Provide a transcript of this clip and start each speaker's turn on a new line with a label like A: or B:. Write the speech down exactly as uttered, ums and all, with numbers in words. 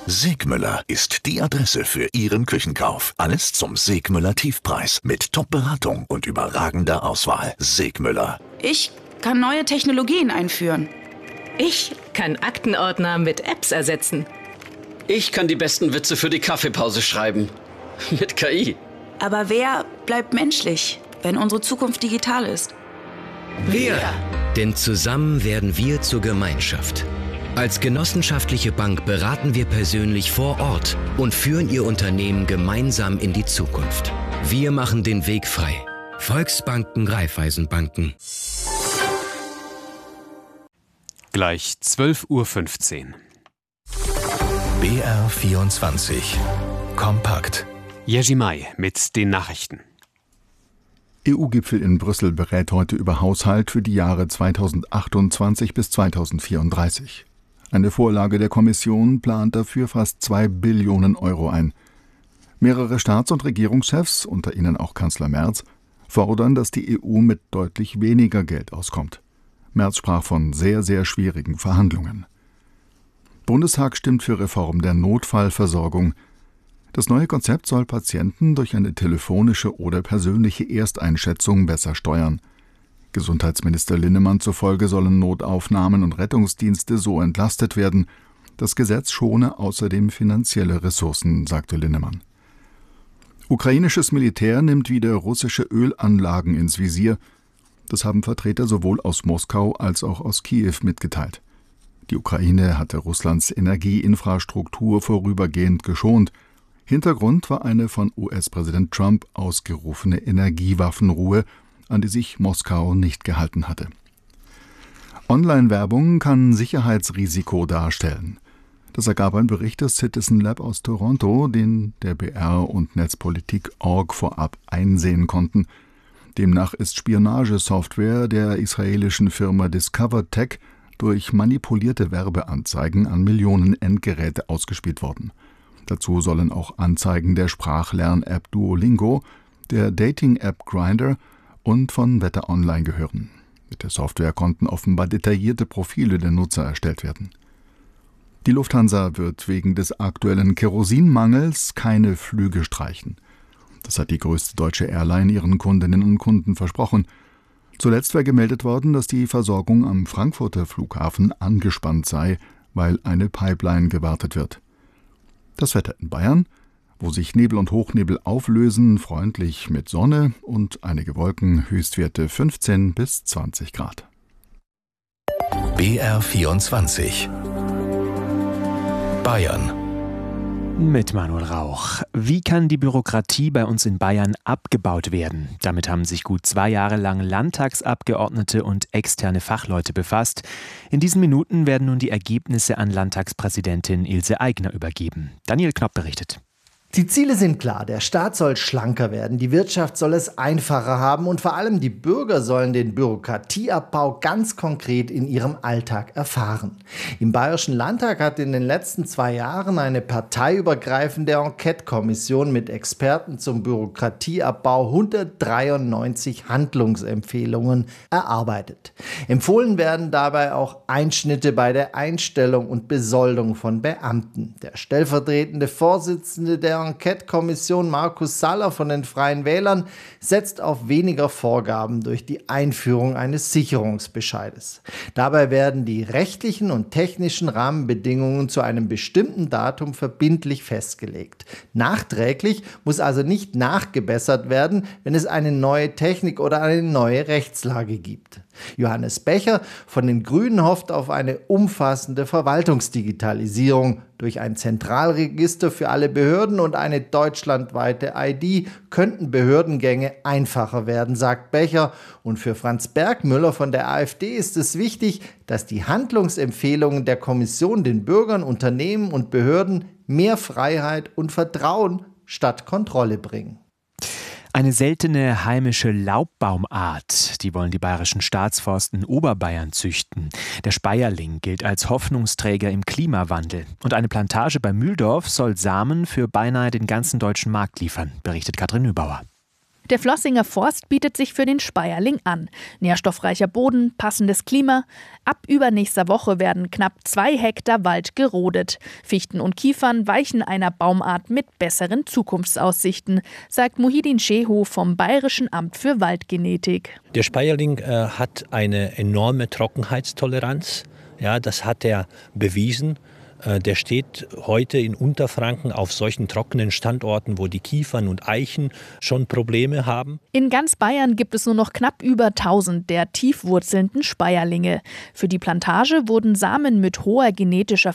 A: Segmüller ist die Adresse für Ihren Küchenkauf. Alles zum Segmüller Tiefpreis mit Top-Beratung und überragender Auswahl. Segmüller.
B: Ich kann neue Technologien einführen.
C: Ich kann Aktenordner mit Apps ersetzen.
D: Ich kann die besten Witze für die Kaffeepause schreiben. Mit K I.
B: Aber wer bleibt menschlich, wenn unsere Zukunft digital ist?
E: Wir! Denn zusammen werden wir zur Gemeinschaft. Als genossenschaftliche Bank beraten wir persönlich vor Ort und führen Ihr Unternehmen gemeinsam in die Zukunft. Wir machen den Weg frei. Volksbanken, Raiffeisenbanken.
F: Gleich zwölf Uhr fünfzehn.
A: B R vierundzwanzig. Kompakt.
F: Jerzy May mit den Nachrichten.
G: E U-Gipfel in Brüssel berät heute über Haushalt für die Jahre zweitausendachtundzwanzig bis zweitausendvierunddreißig. Eine Vorlage der Kommission plant dafür fast zwei Billionen Euro ein. Mehrere Staats- und Regierungschefs, unter ihnen auch Kanzler Merz, fordern, dass die E U mit deutlich weniger Geld auskommt. Merz sprach von sehr, sehr schwierigen Verhandlungen. Bundestag stimmt für Reform der Notfallversorgung. Das neue Konzept soll Patienten durch eine telefonische oder persönliche Ersteinschätzung besser steuern. Gesundheitsminister Linnemann zufolge sollen Notaufnahmen und Rettungsdienste so entlastet werden. Das Gesetz schone außerdem finanzielle Ressourcen, sagte Linnemann. Ukrainisches Militär nimmt wieder russische Ölanlagen ins Visier. Das haben Vertreter sowohl aus Moskau als auch aus Kiew mitgeteilt. Die Ukraine hatte Russlands Energieinfrastruktur vorübergehend geschont. Hintergrund war eine von U S-Präsident Trump ausgerufene Energiewaffenruhe, an die sich Moskau nicht gehalten hatte. Online-Werbung kann Sicherheitsrisiko darstellen. Das ergab ein Bericht des Citizen Lab aus Toronto, den der B R und Netzpolitik Punkt org vorab einsehen konnten. Demnach ist Spionagesoftware der israelischen Firma Discover Tech durch manipulierte Werbeanzeigen an Millionen Endgeräte ausgespielt worden. Dazu sollen auch Anzeigen der Sprachlern-App Duolingo, der Dating-App Grindr und von Wetter Online gehören. Mit der Software konnten offenbar detaillierte Profile der Nutzer erstellt werden. Die Lufthansa wird wegen des aktuellen Kerosinmangels keine Flüge streichen. Das hat die größte deutsche Airline ihren Kundinnen und Kunden versprochen. Zuletzt war gemeldet worden, dass die Versorgung am Frankfurter Flughafen angespannt sei, weil eine Pipeline gewartet wird. Das Wetter in Bayern, wo sich Nebel und Hochnebel auflösen, freundlich mit Sonne und einige Wolken, Höchstwerte fünfzehn bis zwanzig Grad.
A: B R vierundzwanzig. Bayern.
H: Mit Manuel Rauch. Wie kann die Bürokratie bei uns in Bayern abgebaut werden? Damit haben sich gut zwei Jahre lang Landtagsabgeordnete und externe Fachleute befasst. In diesen Minuten werden nun die Ergebnisse an Landtagspräsidentin Ilse Aigner übergeben. Daniel Knopp berichtet.
I: Die Ziele sind klar. Der Staat soll schlanker werden, die Wirtschaft soll es einfacher haben und vor allem die Bürger sollen den Bürokratieabbau ganz konkret in ihrem Alltag erfahren. Im Bayerischen Landtag hat in den letzten zwei Jahren eine parteiübergreifende Enquete-Kommission mit Experten zum Bürokratieabbau hundertdreiundneunzig Handlungsempfehlungen erarbeitet. Empfohlen werden dabei auch Einschnitte bei der Einstellung und Besoldung von Beamten. Der stellvertretende Vorsitzende der Enquete-Kommission Markus Saller von den Freien Wählern setzt auf weniger Vorgaben durch die Einführung eines Sicherungsbescheides. Dabei werden die rechtlichen und technischen Rahmenbedingungen zu einem bestimmten Datum verbindlich festgelegt. Nachträglich muss also nicht nachgebessert werden, wenn es eine neue Technik oder eine neue Rechtslage gibt. Johannes Becher von den Grünen hofft auf eine umfassende Verwaltungsdigitalisierung. Durch ein Zentralregister für alle Behörden und eine deutschlandweite I D könnten Behördengänge einfacher werden, sagt Becher. Und für Franz Bergmüller von der AfD ist es wichtig, dass die Handlungsempfehlungen der Kommission den Bürgern, Unternehmen und Behörden mehr Freiheit und Vertrauen statt Kontrolle bringen.
H: Eine seltene heimische Laubbaumart, die wollen die bayerischen Staatsforsten in Oberbayern züchten. Der Speierling gilt als Hoffnungsträger im Klimawandel. Und eine Plantage bei Mühldorf soll Samen für beinahe den ganzen deutschen Markt liefern, berichtet Katrin Nübauer.
J: Der Flossinger Forst bietet sich für den Speierling an. Nährstoffreicher Boden, passendes Klima. Ab übernächster Woche werden knapp zwei Hektar Wald gerodet. Fichten und Kiefern weichen einer Baumart mit besseren Zukunftsaussichten, sagt Muhyiddin Shehu vom Bayerischen Amt für Waldgenetik.
K: Der Speierling äh, hat eine enorme Trockenheitstoleranz. Ja, das hat er bewiesen. Der steht heute in Unterfranken auf solchen trockenen Standorten, wo die Kiefern und Eichen schon Probleme haben.
J: In ganz Bayern gibt es nur noch knapp über tausend der tiefwurzelnden Speierlinge. Für die Plantage wurden Samen mit hoher genetischer